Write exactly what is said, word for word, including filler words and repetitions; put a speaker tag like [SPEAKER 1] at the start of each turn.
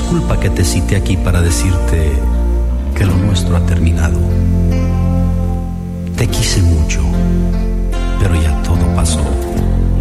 [SPEAKER 1] disculpa que te cite aquí para decirte que lo nuestro ha terminado. Te quise mucho, pero ya todo pasó.